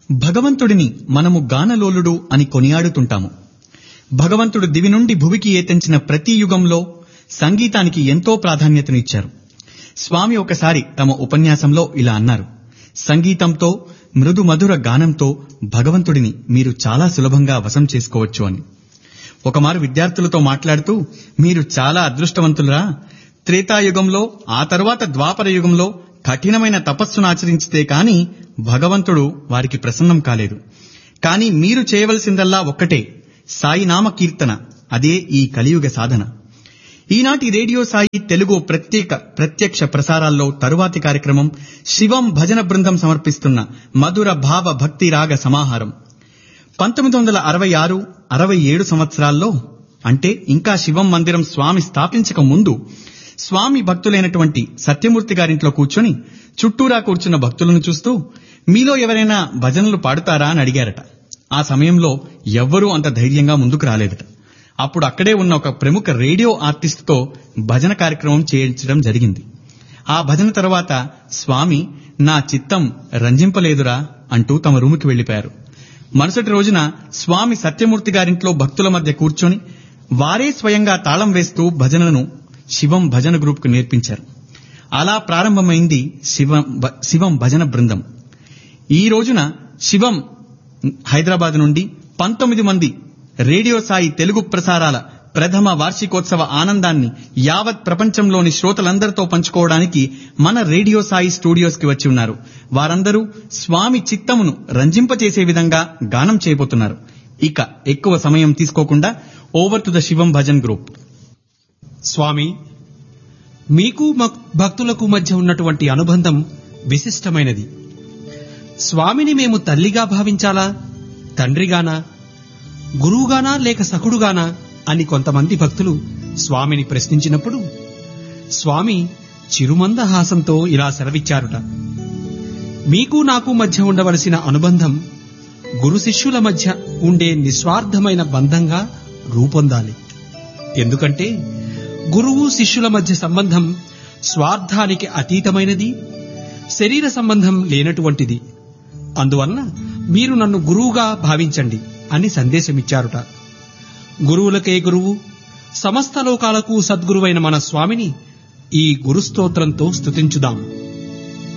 భగవంతుడిని మనము గానలోలుడు అని కొనియాడుతుంటాము. భగవంతుడు దివి నుండి భువికి ఏతెంచిన ప్రతి యుగంలో సంగీతానికి ఎంతో ప్రాధాన్యతనిచ్చారు. స్వామి ఒకసారి తమ ఉపన్యాసంలో ఇలా అన్నారు: సంగీతంతో, మృదు మధుర గానంతో భగవంతుడిని మీరు చాలా సులభంగా వశం చేసుకోవచ్చు అని. ఒకమారు విద్యార్థులతో మాట్లాడుతూ, మీరు చాలా అదృష్టవంతులరా, త్రేతాయుగంలో ఆ తరువాత ద్వాపర యుగంలో కఠినమైన తపస్సును ఆచరించితే కాని భగవంతుడు వారికి ప్రసన్నం కాలేదు. కాని మీరు చేయవలసిందల్లా ఒక్కటే, సాయినామ కీర్తన. అదే ఈ కలియుగ సాధన. ఈనాటి రేడియో సాయి తెలుగు ప్రత్యక్ష ప్రసారాల్లో తరువాతి కార్యక్రమం శివం భజన బృందం సమర్పిస్తున్న మధుర భావ భక్తి రాగ సమాహారం. 1966-67 సంవత్సరాల్లో, అంటే ఇంకా శివం మందిరం స్వామి స్థాపించక ముందు, స్వామి భక్తులైనటువంటి సత్యమూర్తి గారింట్లో కూర్చొని చుట్టూరా కూర్చున్న భక్తులను చూస్తూ, మీలో ఎవరైనా భజనలు పాడుతారా అని అడిగారట. ఆ సమయంలో ఎవ్వరూ అంత ధైర్యంగా ముందుకు రాలేదట. అప్పుడు అక్కడే ఉన్న ఒక ప్రముఖ రేడియో ఆర్టిస్టుతో భజన కార్యక్రమం చేయించడం జరిగింది. ఆ భజన తర్వాత స్వామి, నా చిత్తం రంజింపలేదురా అంటూ తమ రూముకి వెళ్లిపోయారు. మరుసటి రోజున స్వామి సత్యమూర్తి గారింట్లో భక్తుల మధ్య కూర్చొని వారే స్వయంగా తాళం వేస్తూ భజనలను శివం భజన గ్రూప్ కు నేర్పించారు. అలా ప్రారంభమైంది శివం భజన బృందం. ఈ రోజున శివం హైదరాబాద్ నుండి 19 మంది రేడియో సాయి తెలుగు ప్రసారాల ప్రథమ వార్షికోత్సవ ఆనందాన్ని యావత్ ప్రపంచంలోని శ్రోతలందరితో పంచుకోవడానికి మన రేడియో సాయి స్టూడియోస్ కి వచ్చి ఉన్నారు. వారందరూ స్వామి చిత్తమును రంజింపచేసే విధంగా గానం చేయబోతున్నారు. ఇక ఎక్కువ సమయం తీసుకోకుండా over to the Shivam bhajan group. స్వామి, మీకు భక్తులకు మధ్య ఉన్నటువంటి అనుబంధం విశిష్టమైనది. స్వామిని మేము తల్లిగా భావించాలా, తండ్రిగానా, గురువుగానా లేక సఖుడుగానా అని కొంతమంది భక్తులు స్వామిని ప్రశ్నించినప్పుడు స్వామి చిరుమందహాసంతో ఇలా సెలవిచ్చారుట: మీకు నాకు మధ్య ఉండవలసిన అనుబంధం గురు శిష్యుల మధ్య ఉండే నిస్వార్థమైన బంధంగా రూపొందాలి. ఎందుకంటే గురువు శిష్యుల మధ్య సంబంధం స్వార్థానికి అతీతమైనది, శరీర సంబంధం లేనటువంటిది. అందువల్ల మీరు నన్ను గురువుగా భావించండి అని సందేశమిచ్చారుట. గురువులకే గురువు, సమస్త లోకాలకు సద్గురువైన మన స్వామిని ఈ గురుస్తోత్రంతో స్తుతించుదాం.